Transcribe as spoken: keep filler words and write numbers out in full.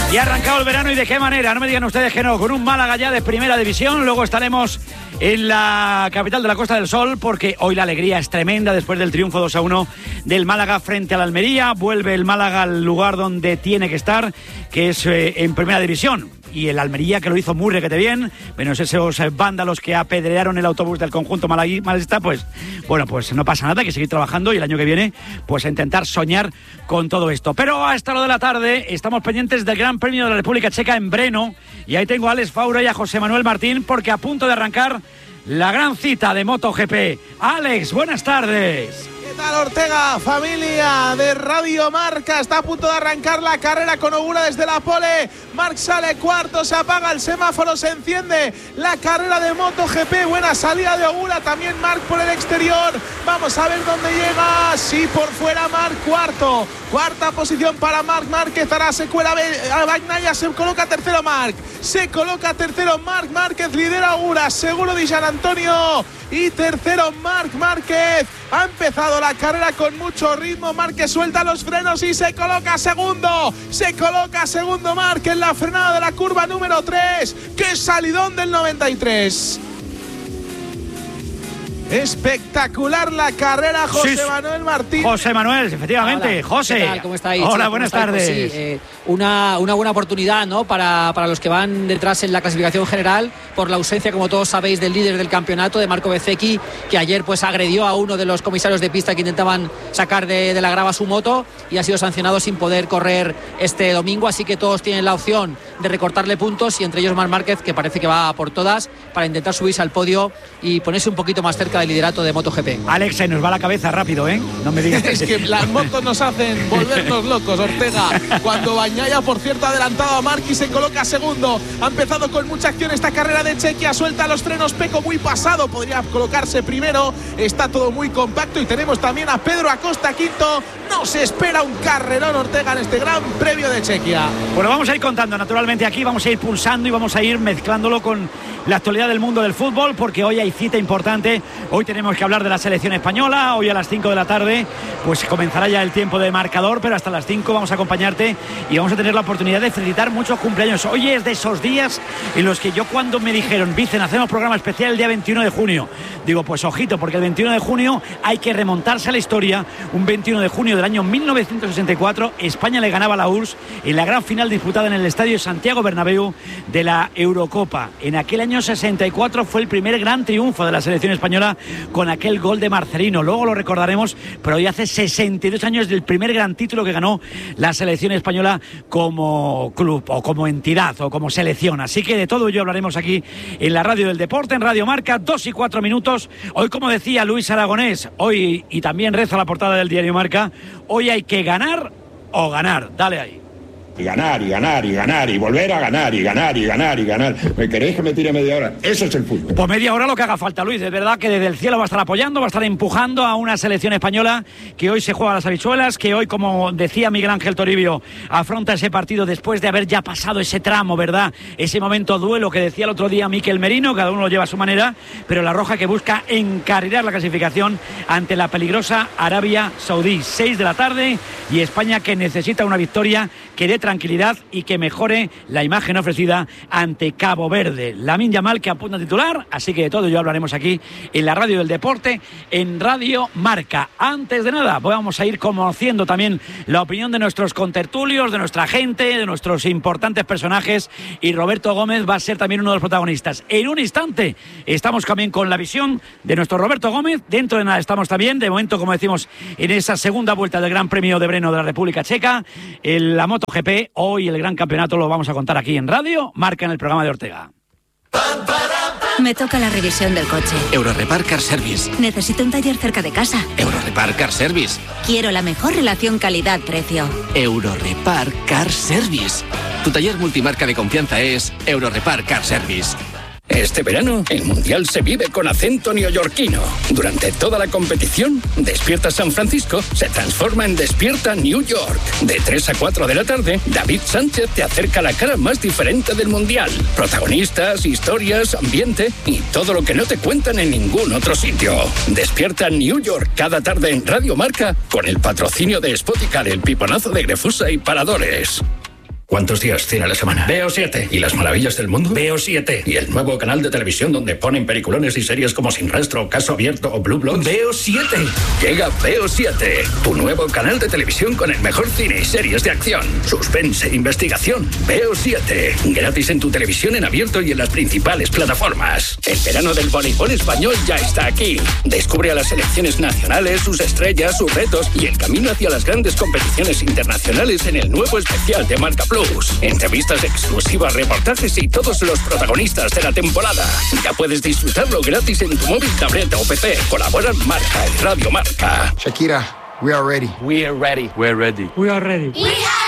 Y ha arrancado el verano, y de qué manera, no me digan ustedes que no, con un Málaga ya de primera división. Luego estaremos en la capital de la Costa del Sol, porque hoy la alegría es tremenda después del triunfo dos a uno del Málaga frente al Almería. Vuelve el Málaga al lugar donde tiene que estar, que es eh, en primera división. Y el Almería, que lo hizo muy requete bien, menos esos vándalos que apedrearon el autobús del conjunto malaguista, pues bueno, pues no pasa nada, hay que seguir trabajando y el año que viene pues a intentar soñar con todo esto. Pero hasta lo de la tarde estamos pendientes del Gran Premio de la República Checa en Brno, y ahí tengo a Alex Faura y a José Manuel Martín, porque a punto de arrancar la gran cita de MotoGP. Alex, buenas tardes. ¿Qué tal, Ortega? Familia de Radio Marca, está a punto de arrancar la carrera con Ogura desde la pole. Marc sale cuarto, se apaga el semáforo, se enciende la carrera de MotoGP. Buena salida de Ogura, también Marc por el exterior. Vamos a ver dónde llega. Sí, por fuera Marc, cuarto. Cuarta posición para Marc Márquez. Ahora se cuela a Bagnaia, se coloca tercero Marc. Se coloca tercero Marc Márquez, lidera Ogura, seguro de San Antonio. Y tercero Marc Márquez. Ha empezado la carrera con mucho ritmo. Márquez suelta los frenos y se coloca segundo. Se coloca segundo Marc en la frenada de la curva número tres. ¡Qué salidón del noventa y tres! Espectacular la carrera, José sí, Manuel Martín. José Manuel, efectivamente. Hola, José. ¿qué tal? ¿Cómo estáis? Hola, chicos? buenas ¿Cómo tardes. pues sí, eh, una, una buena oportunidad, ¿no? Para, para los que van detrás en la clasificación general, por la ausencia, como todos sabéis, del líder del campeonato, de Marco Bezzecchi, que ayer pues agredió a uno de los comisarios de pista que intentaban sacar de, de la grava su moto, y ha sido sancionado sin poder correr este domingo. Así que todos tienen la opción de recortarle puntos, y entre ellos Marc Márquez, que parece que va por todas para intentar subirse al podio y ponerse un poquito más cerca del liderato de MotoGP. Alex, se nos va la cabeza rápido, ¿eh? No me digas. Es que las motos nos hacen volvernos locos, Ortega. Cuando Bagnaia, por cierto, ha adelantado a Marc y se coloca segundo. Ha empezado con mucha acción esta carrera de Chequia. Suelta los frenos, Peco muy pasado, podría colocarse primero. Está todo muy compacto, y tenemos también a Pedro Acosta quinto. No se espera un carrerón, Ortega, en este Gran Premio de Chequia. Bueno, vamos a ir contando naturalmente aquí, vamos a ir pulsando y vamos a ir mezclándolo con la actualidad del mundo del fútbol, porque hoy hay cita importante. Hoy tenemos que hablar de la selección española. Hoy a las cinco de la tarde pues comenzará ya el tiempo de marcador, pero hasta las cinco vamos a acompañarte y vamos a tener la oportunidad de felicitar muchos cumpleaños. Hoy es de esos días en los que yo, cuando me dijeron, Vicen, hacemos programa especial el día veintiuno de junio, digo, pues ojito, porque el veintiuno de junio hay que remontarse a la historia. Un veintiuno de junio del año mil novecientos sesenta y cuatro, España le ganaba a la U R S S en la gran final disputada en el estadio Santiago Bernabéu de la Eurocopa. En aquel año sesenta y cuatro fue el primer gran triunfo de la selección española, con aquel gol de Marcelino. Luego lo recordaremos, pero hoy hace sesenta y dos años del primer gran título que ganó la selección española como club, o como entidad, o como selección. Así que de todo ello hablaremos aquí en la Radio del Deporte, en Radio Marca, dos y cuatro minutos. Hoy, como decía Luis Aragonés, hoy, y también reza la portada del diario Marca, hoy hay que ganar o ganar. Dale ahí. Y ganar, y ganar, y ganar, y volver a ganar, y ganar, y ganar, y ganar. ¿Me queréis que me tire media hora? Eso es el fútbol. Pues media hora lo que haga falta, Luis. Es verdad que desde el cielo va a estar apoyando, va a estar empujando a una selección española que hoy se juega a las habichuelas, que hoy, como decía Miguel Ángel Toribio, afronta ese partido después de haber ya pasado ese tramo, ¿verdad? Ese momento duelo que decía el otro día Mikel Merino, cada uno lo lleva a su manera, pero la roja que busca encarrilar la clasificación ante la peligrosa Arabia Saudí. Seis de la tarde, y España, que necesita una victoria que dé tranquilidad y que mejore la imagen ofrecida ante Cabo Verde. Lamine Yamal, que apunta a titular, así que de todo ello hablaremos aquí en la Radio del Deporte, en Radio Marca. Antes de nada, vamos a ir conociendo también la opinión de nuestros contertulios, de nuestra gente, de nuestros importantes personajes, y Roberto Gómez va a ser también uno de los protagonistas. En un instante estamos también con la visión de nuestro Roberto Gómez. Dentro de nada estamos también, de momento, como decimos, en esa segunda vuelta del Gran Premio de Brno de la República Checa, en la MotoGP. Hoy el gran campeonato lo vamos a contar aquí en Radio Marca, en el programa de Ortega. Me toca la revisión del coche. Eurorepar Car Service. Necesito un taller cerca de casa. Eurorepar Car Service. Quiero la mejor relación calidad-precio. Eurorepar Car Service. Tu taller multimarca de confianza es Eurorepar Car Service. Este verano, el Mundial se vive con acento neoyorquino. Durante toda la competición, Despierta San Francisco se transforma en Despierta New York. De tres a cuatro de la tarde, David Sánchez te acerca la cara más diferente del Mundial. Protagonistas, historias, ambiente y todo lo que no te cuentan en ningún otro sitio. Despierta New York cada tarde en Radio Marca, con el patrocinio de Spoticar, el piponazo de Grefusa y Paradores. ¿Cuántos días tiene la semana? Veo siete. ¿Y las maravillas del mundo? Veo siete. ¿Y el nuevo canal de televisión donde ponen peliculones y series como Sin Rastro, Caso Abierto o Blue Bloods? Veo siete. Llega Veo siete, tu nuevo canal de televisión con el mejor cine y series de acción, suspense, investigación. Veo siete. Gratis en tu televisión en abierto y en las principales plataformas. El verano del voleibol español ya está aquí. Descubre a las selecciones nacionales, sus estrellas, sus retos y el camino hacia las grandes competiciones internacionales en el nuevo especial de Marca Plus. Entrevistas exclusivas, reportajes y todos los protagonistas de la temporada. Ya puedes disfrutarlo gratis en tu móvil, tableta o P C. Colaboran Marca y Radio Marca. Shakira, we are ready. We are ready. We're ready. We are ready. We are